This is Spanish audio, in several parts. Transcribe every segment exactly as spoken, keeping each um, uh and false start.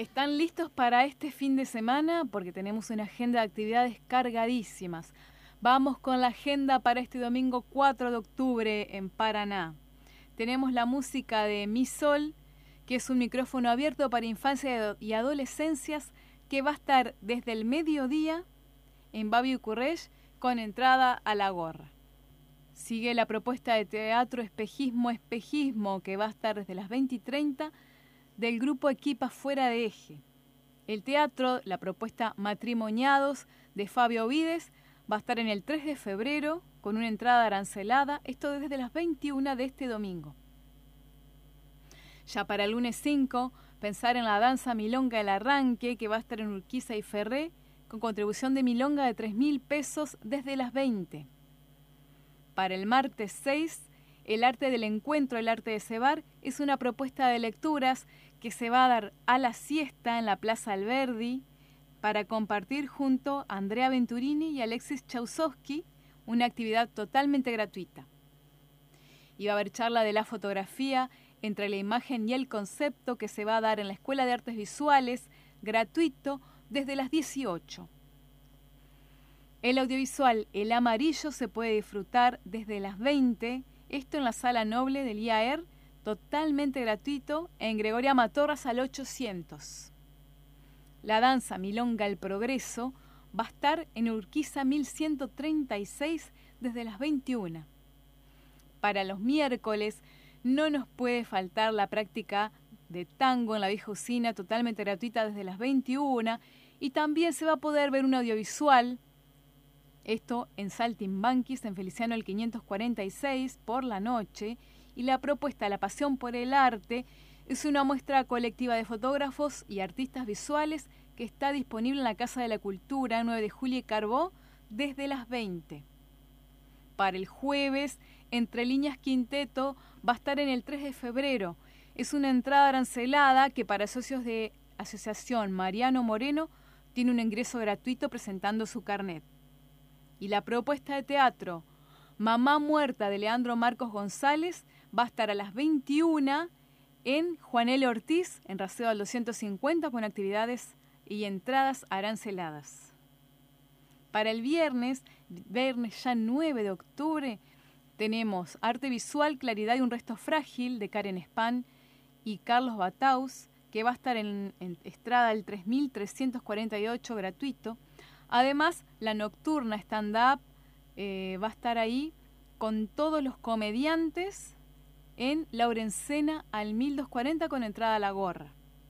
¿Están listos para este fin de semana? Porque tenemos una agenda de actividades cargadísimas. Vamos con la agenda para este domingo cuatro de octubre en Paraná. Tenemos la música de Mi Sol, que es un micrófono abierto para infancia y adolescencias, que va a estar desde el mediodía en Babi Currech con entrada a la gorra. Sigue la propuesta de teatro Espejismo Espejismo, que va a estar desde las veinte y treinta del grupo Equipa Fuera de Eje. El teatro, la propuesta Matrimoniados de Fabio Vides, va a estar en el tres de febrero con una entrada arancelada, esto desde las veintiuna de este domingo. Ya para el lunes cinco, pensar en la danza Milonga El Arranque, que va a estar en Urquiza y Ferré, con contribución de milonga de tres mil pesos desde las veinte. Para el martes seis, el arte del encuentro, el arte de cebar, es una propuesta de lecturas que se va a dar a la siesta en la Plaza Alberdi para compartir junto a Andrea Venturini y Alexis Chausowski, una actividad totalmente gratuita. Y va a haber charla de la fotografía entre la imagen y el concepto que se va a dar en la Escuela de Artes Visuales, gratuito, desde las dieciocho. El audiovisual El Amarillo se puede disfrutar desde las veinte, esto en la Sala Noble del I A E R, totalmente gratuito, en Gregoria Matorras al ochocientos. La danza Milonga El Progreso va a estar en Urquiza mil ciento treinta y seis desde las veintiuna. Para los miércoles no nos puede faltar la práctica de tango en la vieja usina, totalmente gratuita desde las veintiuna, y también se va a poder ver un audiovisual, esto en Saltimbanquis, en Feliciano el quinientos cuarenta y seis, por la noche, y la propuesta La Pasión por el Arte es una muestra colectiva de fotógrafos y artistas visuales que está disponible en la Casa de la Cultura, nueve de julio y Carbó, desde las veinte. Para el jueves, Entre Líneas Quinteto va a estar en el tres de febrero. Es una entrada arancelada que para socios de Asociación Mariano Moreno tiene un ingreso gratuito presentando su carnet. Y la propuesta de teatro Mamá Muerta de Leandro Marcos González va a estar a las veintiuna en Juan L. Ortiz, en Raseo al doscientos cincuenta, con actividades y entradas aranceladas. Para el viernes, viernes ya nueve de octubre, tenemos Arte Visual, Claridad y un Resto Frágil de Karen Span y Carlos Bataus, que va a estar en, en Estrada el tres mil trescientos cuarenta y ocho gratuito. Además, la Nocturna Stand-Up eh, va a estar ahí con todos los comediantes en Laurencena al mil doscientos cuarenta con entrada a la gorra.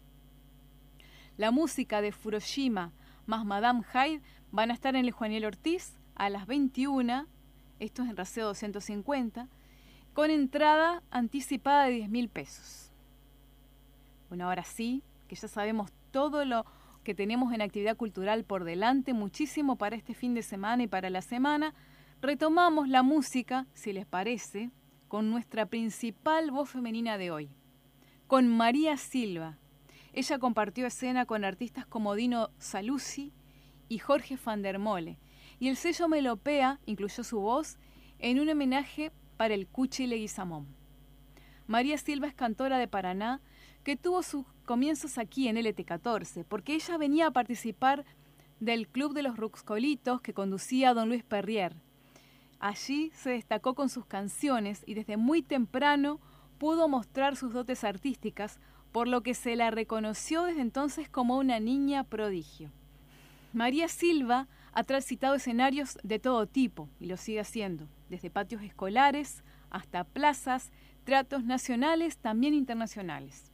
La música de Furoshima más Madame Hyde van a estar en el Juaniel Ortiz a las veintiuna, esto es en Raseo doscientos cincuenta, con entrada anticipada de diez mil pesos. Bueno, ahora sí, que ya sabemos todo lo que tenemos en actividad cultural por delante, muchísimo para este fin de semana y para la semana, retomamos la música, si les parece, con nuestra principal voz femenina de hoy, con María Silva. Ella compartió escena con artistas como Dino Saluzzi y Jorge van der Mole, y el sello Melopea incluyó su voz en un homenaje para el Cuchi Leguizamón. María Silva es cantora de Paraná, que tuvo sus comienzos aquí en L T catorce, porque ella venía a participar del Club de los Ruxcolitos que conducía don Luis Perrier. Allí se destacó con sus canciones y desde muy temprano pudo mostrar sus dotes artísticas, por lo que se la reconoció desde entonces como una niña prodigio. María Silva ha transitado escenarios de todo tipo y lo sigue haciendo, desde patios escolares hasta plazas, teatros nacionales, también internacionales.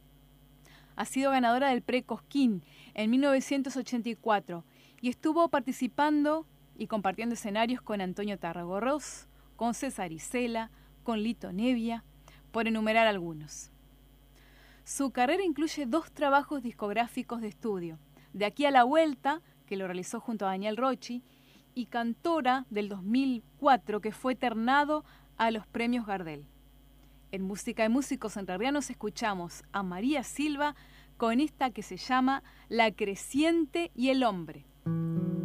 Ha sido ganadora del Pre Cosquín en mil novecientos ochenta y cuatro y estuvo participando y compartiendo escenarios con Antonio Tarragorros, con César Isela, con Lito Nevia, por enumerar algunos. Su carrera incluye dos trabajos discográficos de estudio, De aquí a la vuelta, que lo realizó junto a Daniel Rochi, y Cantora del dos mil cuatro, que fue ternado a los premios Gardel. En Música de Músicos Entrerrianos escuchamos a María Silva con esta que se llama La Creciente y el Hombre.